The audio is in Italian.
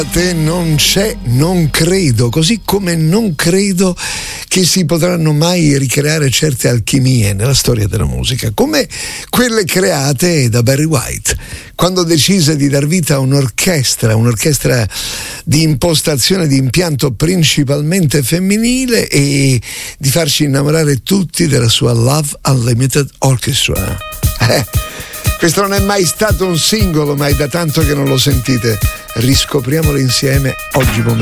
Te non c'è, non credo, così come non credo che si potranno mai ricreare certe alchimie nella storia della musica, come quelle create da Barry White, quando decise di dar vita a un'orchestra di impostazione di impianto principalmente femminile e di farci innamorare tutti della sua Love Unlimited Orchestra. Questo non è mai stato un singolo, ma è da tanto che non lo sentite. Riscopriamolo insieme oggi pomeriggio.